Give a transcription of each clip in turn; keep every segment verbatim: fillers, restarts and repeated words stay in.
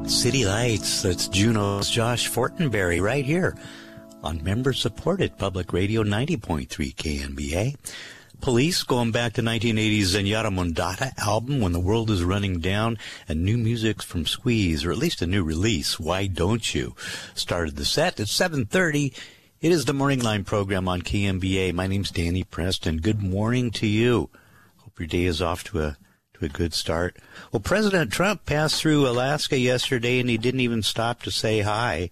City Lights, that's Juneau's Josh Fortenberry right here on member-supported Public Radio ninety point three K N B A. Police, going back to nineteen eighties Zenyatta Mondatta album, When the World is Running Down, and new music from Squeeze, or at least a new release, Why Don't You, started the set at seven thirty. It is the Morning Line program on K M B A. My name's Danny Preston. Good morning to you. Hope your day is off to a to a good start. Well, President Trump passed through Alaska yesterday, and he didn't even stop to say hi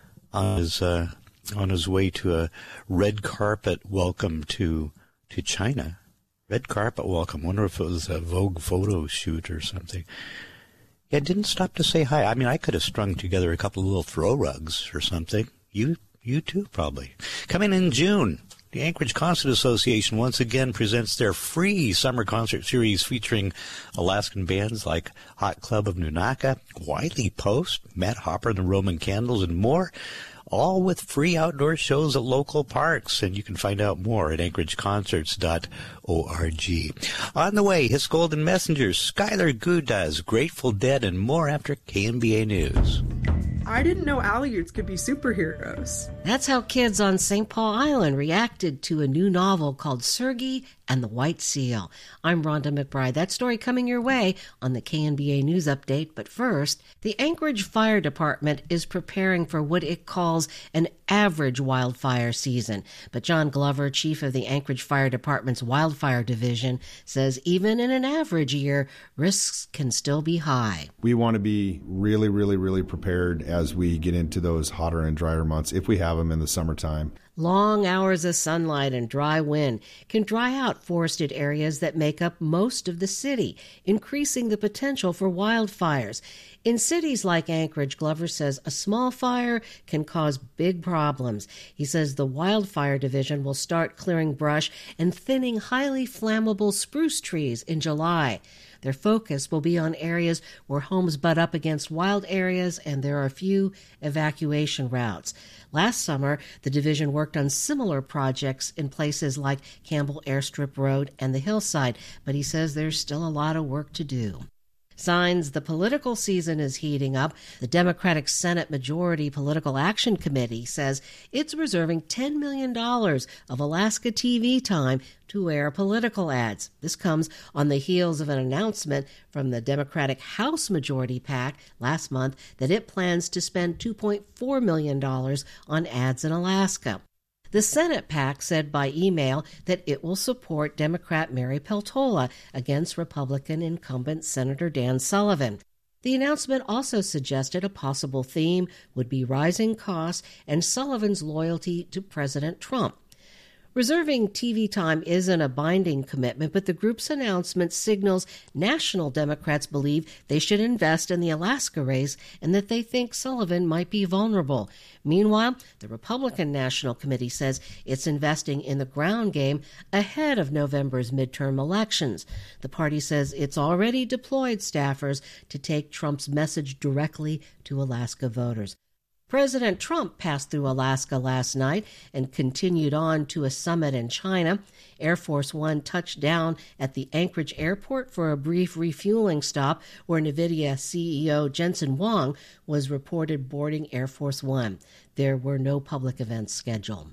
on his uh, on his way to a red carpet welcome to to China. Red carpet welcome. Wonder if it was a Vogue photo shoot or something. Yeah, didn't stop to say hi. I mean, I could have strung together a couple of little throw rugs or something. You you too, probably. Coming in June, the Anchorage Concert Association once again presents their free summer concert series featuring Alaskan bands like Hot Club of Nunaka, Wiley Post, Matt Hopper and the Roman Candles, and more, all with free outdoor shows at local parks. And you can find out more at anchorage concerts dot org. On the way, His Golden Messengers, Skylar Gudas, Grateful Dead, and more after K M B A News. I didn't know alligators could be superheroes. That's how kids on Saint Paul Island reacted to a new novel called Sergei and the White Seal. I'm Rhonda McBride. That story coming your way on the K N B A News Update. But first, the Anchorage Fire Department is preparing for what it calls an average wildfire season. But John Glover, chief of the Anchorage Fire Department's Wildfire Division, says even in an average year, risks can still be high. We want to be really, really, really prepared as we get into those hotter and drier months, if we have them in the summertime. Long hours of sunlight and dry wind can dry out forested areas that make up most of the city, increasing the potential for wildfires. In cities like Anchorage, Glover says a small fire can cause big problems. He says the Wildfire Division will start clearing brush and thinning highly flammable spruce trees in July. Their focus will be on areas where homes butt up against wild areas and there are few evacuation routes. Last summer, the division worked on similar projects in places like Campbell Airstrip Road and the Hillside, but he says there's still a lot of work to do. Signs the political season is heating up. The Democratic Senate Majority Political Action Committee says it's reserving ten million dollars of Alaska T V time to air political ads. This comes on the heels of an announcement from the Democratic House Majority PAC last month that it plans to spend two point four million dollars on ads in Alaska. The Senate PAC said by email that it will support Democrat Mary Peltola against Republican incumbent Senator Dan Sullivan. The announcement also suggested a possible theme would be rising costs and Sullivan's loyalty to President Trump. Reserving T V time isn't a binding commitment, but the group's announcement signals national Democrats believe they should invest in the Alaska race and that they think Sullivan might be vulnerable. Meanwhile, the Republican National Committee says it's investing in the ground game ahead of November's midterm elections. The party says it's already deployed staffers to take Trump's message directly to Alaska voters. President Trump passed through Alaska last night and continued on to a summit in China. Air Force One touched down at the Anchorage airport for a brief refueling stop where NVIDIA C E O Jensen Huang was reported boarding Air Force One. There were no public events scheduled.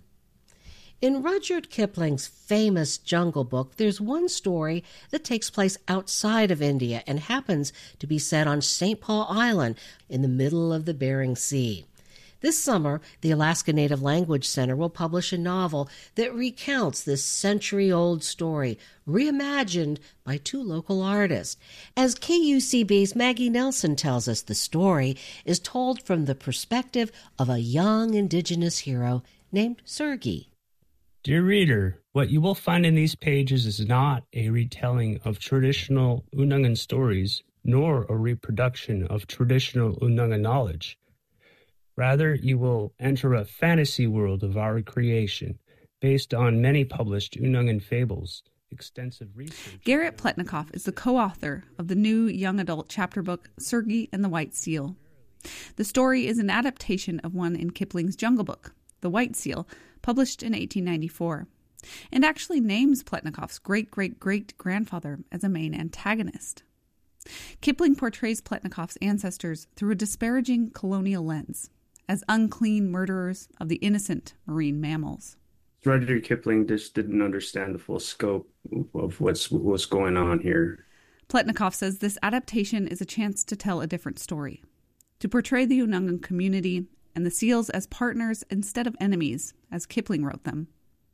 In Rudyard Kipling's famous Jungle Book, there's one story that takes place outside of India and happens to be set on Saint Paul Island in the middle of the Bering Sea. This summer, the Alaska Native Language Center will publish a novel that recounts this century-old story, reimagined by two local artists. As K U C B's Maggie Nelson tells us, the story is told from the perspective of a young Indigenous hero named Sergei. Dear reader, what you will find in these pages is not a retelling of traditional Unangan stories, nor a reproduction of traditional Unangan knowledge. Rather, you will enter a fantasy world of our creation, based on many published Unangan fables, extensive research... Garrett Pletnikoff is the co-author of the new young adult chapter book, Sergei and the White Seal. The story is an adaptation of one in Kipling's Jungle Book, The White Seal, published in eighteen ninety-four, and actually names Pletnikoff's great-great-great-grandfather as a main antagonist. Kipling portrays Pletnikov's ancestors through a disparaging colonial lens, as unclean murderers of the innocent marine mammals. Rudyard Kipling just didn't understand the full scope of what's what's going on here. Pletnikov says this adaptation is a chance to tell a different story, to portray the Unungan community and the seals as partners instead of enemies, as Kipling wrote them.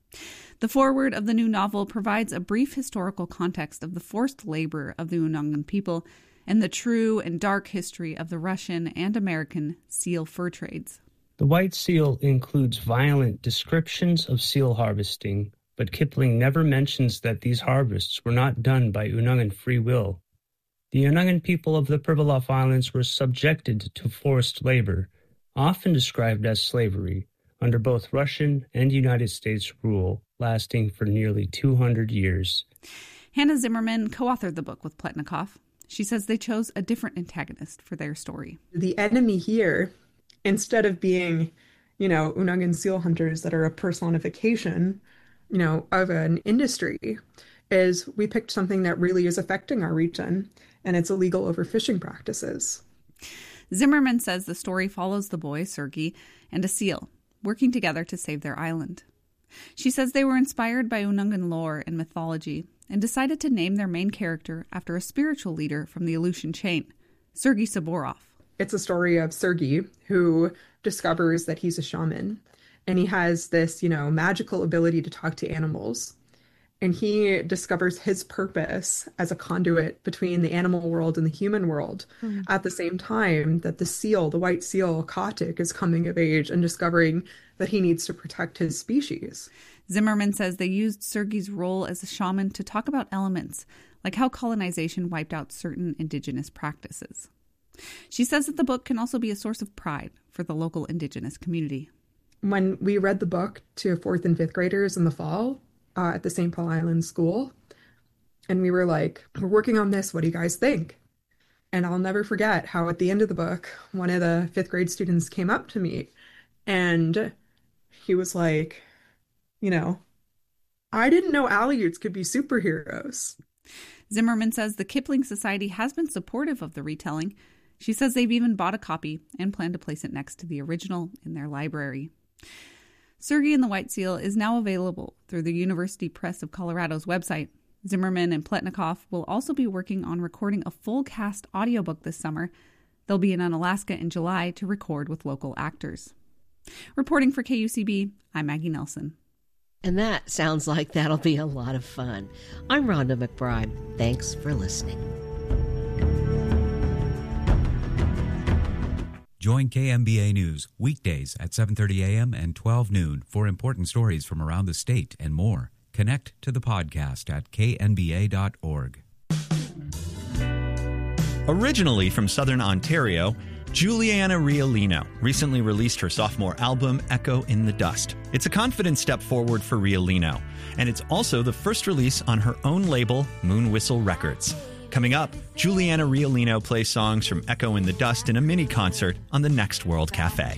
The foreword of the new novel provides a brief historical context of the forced labor of the Unungan people and the true and dark history of the Russian and American seal fur trades. The White Seal includes violent descriptions of seal harvesting, but Kipling never mentions that these harvests were not done by Unungan free will. The Unungan people of the Pribilof Islands were subjected to forced labor, often described as slavery, under both Russian and United States rule, lasting for nearly two hundred years. Hannah Zimmerman co-authored the book with Pletnikov. She says they chose a different antagonist for their story. The enemy here, instead of being, you know, Unungan seal hunters that are a personification, you know, of an industry, is we picked something that really is affecting our region, and it's illegal overfishing practices. Zimmerman says the story follows the boy, Sergei, and a seal, working together to save their island. She says they were inspired by Unungan lore and mythology and decided to name their main character after a spiritual leader from the Aleutian chain, Sergei Saborov. It's a story of Sergei, who discovers that he's a shaman, and he has this, you know, magical ability to talk to animals. And he discovers his purpose as a conduit between the animal world and the human world mm. at the same time that the seal, the white seal, Katik, is coming of age and discovering that he needs to protect his species. Zimmerman says they used Sergei's role as a shaman to talk about elements, like how colonization wiped out certain indigenous practices. She says that the book can also be a source of pride for the local indigenous community. When we read the book to fourth and fifth graders in the fall, Uh, at the Saint Paul Island School, and we were like, we're working on this, what do you guys think? And I'll never forget how at the end of the book, one of the fifth grade students came up to me and he was like, you know, I didn't know Aleuts could be superheroes. Zimmerman says the Kipling Society has been supportive of the retelling. She says they've even bought a copy and plan to place it next to the original in their library. Sergei and the White Seal is now available through the University Press of Colorado's website. Zimmerman and Pletnikov will also be working on recording a full cast audiobook this summer. They'll be in Unalaska in July to record with local actors. Reporting for K U C B, I'm Maggie Nelson. And that sounds like that'll be a lot of fun. I'm Rhonda McBride. Thanks for listening. Join K M B A News weekdays at seven thirty a.m. and twelve noon for important stories from around the state and more. Connect to the podcast at k n b a dot org. Originally from Southern Ontario, Juliana Riolino recently released her sophomore album, Echo in the Dust. It's a confident step forward for Riolino, and it's also the first release on her own label, Moon Whistle Records. Coming up, Juliana Riolino plays songs from Echo in the Dust in a mini concert on the Next World Cafe.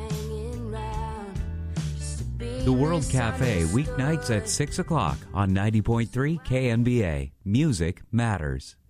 The World Cafe, weeknights at six o'clock on ninety point three K N B A. Music matters.